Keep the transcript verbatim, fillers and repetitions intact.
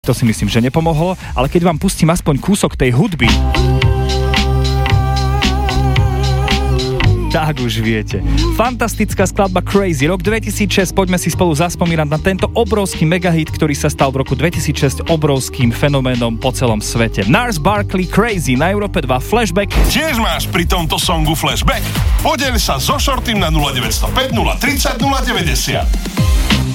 To si myslím, že nepomohlo, ale keď vám pustím aspoň kúsok tej hudby, tak už viete. Fantastická skladba Crazy, rok dvetisícšesť, poďme si spolu zaspomínať na tento obrovský megahit, ktorý sa stal v roku dvetisícšesť obrovským fenoménom po celom svete. Gnarls Barkley, Crazy, na Európe dva, Flashback. Tiež máš pri tomto songu flashback? Podeľ sa so Shortym na nula deväť nula päť, nula tri nula, nula deväťdesiat.